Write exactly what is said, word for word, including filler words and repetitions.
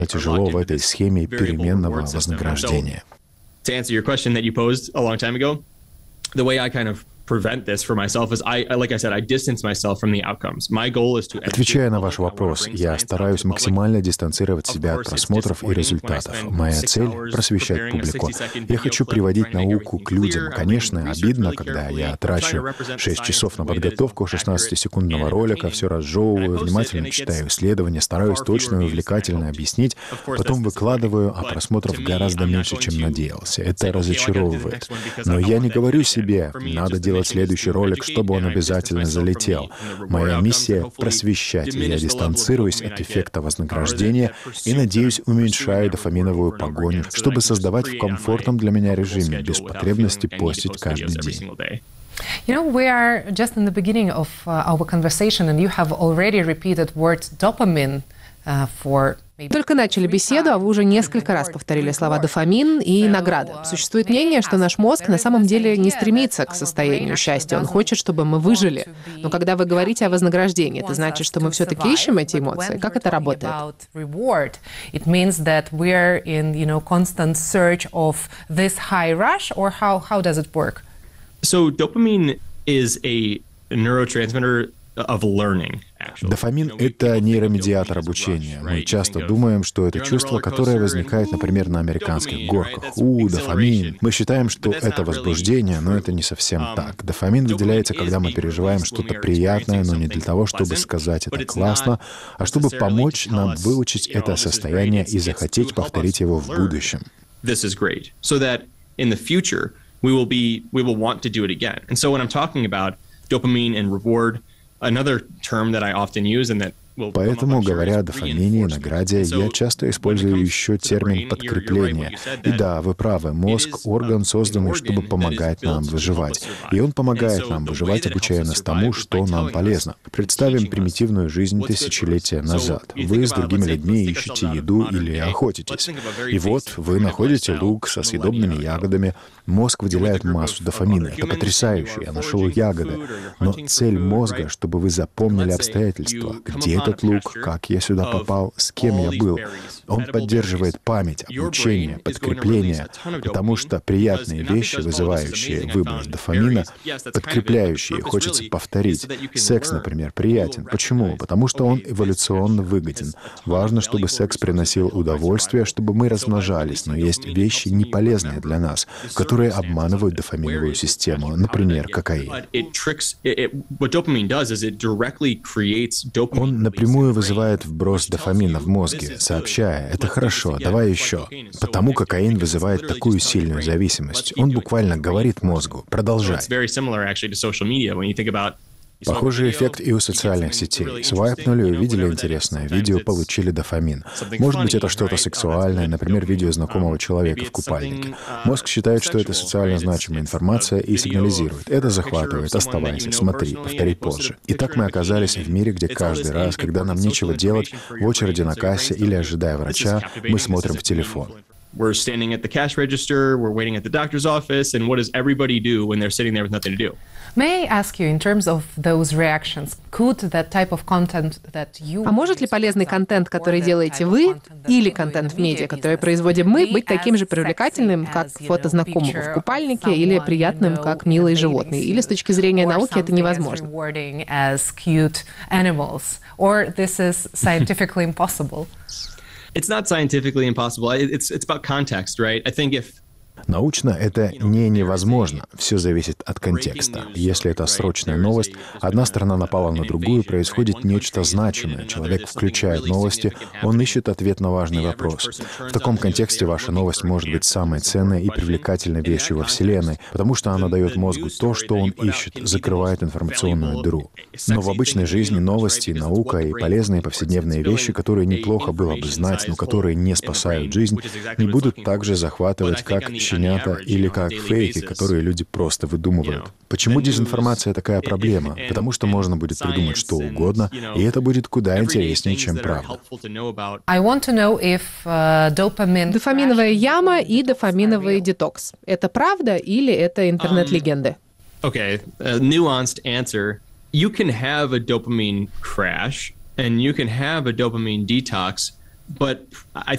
тяжело в этой схеме переменного вознаграждения. To answer your question that you posed a long time ago, the way I kind of prevent this for myself is I, like I said, I distance myself from the outcomes. My goal is to. Отвечая на ваш вопрос, я стараюсь максимально дистанцировать себя от просмотров и результатов. Моя цель — просвещать публику. Я хочу приводить науку к людям. Конечно, обидно, когда я трачу шесть часов на подготовку шестнадцатисекундного ролика, все разжевываю, внимательно читаю исследования, стараюсь точно и увлекательно объяснить, потом выкладываю, а просмотров гораздо меньше, чем надеялся. Это разочаровывает. Но я не говорю себе, надо делать следующий ролик, чтобы он обязательно залетел. Моя миссия — просвещать, и я дистанцируюсь от эффекта вознаграждения и, надеюсь, уменьшаю дофаминовую погоню, чтобы создавать в комфортном для меня режиме, без потребности постить каждый день. You know, we are just in the beginning of uh, our conversation, and you have already repeated word dopamine uh, for Только начали беседу, а вы уже несколько раз повторили слова «дофамин» и «награда». Существует мнение, что наш мозг на самом деле не стремится к состоянию счастья. Он хочет, чтобы мы выжили. Но когда вы говорите о вознаграждении, это значит, что мы все-таки ищем эти эмоции? Как это работает? It means that we're in, you know, constant search of this high rush, or how how does it work? So dopamine is a neurotransmitter of learning. Дофамин — это нейромедиатор обучения. Мы часто думаем, что это чувство, которое возникает, например, на американских горках. У, дофамин. Мы считаем, что это возбуждение, но это не совсем так. Дофамин выделяется, когда мы переживаем что-то приятное, но не для того, чтобы сказать «это классно», а чтобы помочь нам выучить это состояние и захотеть повторить его в будущем. We will be, we will want to do it again. And so when I'm talking about dopamine and reward, another term that I often use and that Поэтому, говоря о дофамине и награде, я часто использую еще термин «подкрепление». И да, вы правы, мозг — орган, созданный, чтобы помогать нам выживать. И он помогает нам выживать, обучая нас тому, что нам полезно. Представим примитивную жизнь тысячелетия назад. Вы с другими людьми ищете еду или охотитесь. И вот вы находите луг со съедобными ягодами. Мозг выделяет массу дофамина. Это потрясающе, я нашел ягоды. Но цель мозга, чтобы вы запомнили обстоятельства, где этот лук, как я сюда попал, с кем я был. Он поддерживает память, обучение, подкрепление, потому что приятные вещи, вызывающие выброс дофамина, подкрепляющие, хочется повторить. Секс, например, приятен. Почему? Потому что он эволюционно выгоден. Важно, чтобы секс приносил удовольствие, чтобы мы размножались, но есть вещи неполезные для нас, которые обманывают дофаминовую систему, например, кокаин. Он напрямую вызывает вброс дофамина в мозге, сообщая «это хорошо, давай еще». Потому кокаин вызывает такую сильную зависимость. Он буквально говорит мозгу «продолжай». Похожий эффект и у социальных сетей. Свайпнули, увидели интересное видео, получили дофамин. Может быть, это что-то сексуальное, например, видео знакомого человека в купальнике. Мозг считает, что это социально значимая информация и сигнализирует. Это захватывает, оставайся, смотри, повтори позже. И так мы оказались в мире, где каждый раз, когда нам нечего делать, в очереди на кассе или ожидая врача, мы смотрим в телефон. We're standing at the cash register, we're waiting at the doctor's office, and what does everybody do when they're sitting there with nothing to do? May I ask you, in terms of those reactions, could that type of content that you... А может ли полезный контент, который делаете вы, или контент в медиа, который производим мы, быть таким же привлекательным, как фото знакомого в купальнике, или приятным, как милые животные? Или с точки зрения науки это невозможно? It's not scientifically impossible. It's it's about context, right? I think if Научно это не невозможно. Все зависит от контекста. Если это срочная новость, одна сторона напала на другую, происходит нечто значимое. Человек включает новости, он ищет ответ на важный вопрос. В таком контексте ваша новость может быть самой ценной и привлекательной вещью во Вселенной, потому что она дает мозгу то, что он ищет, закрывает информационную дыру. Но в обычной жизни новости, наука и полезные повседневные вещи, которые неплохо было бы знать, но которые не спасают жизнь, не будут так же захватывать, как щенята или как фейки, которые люди просто выдумывают. Почему дезинформация такая проблема? Потому что можно будет придумать что угодно, и это будет куда интереснее, чем правда. Дофаминовая яма и дофаминовый детокс. Это правда или это интернет-легенды? Okay, a nuanced answer. You can have a dopamine crash and you can have a dopamine detox. But I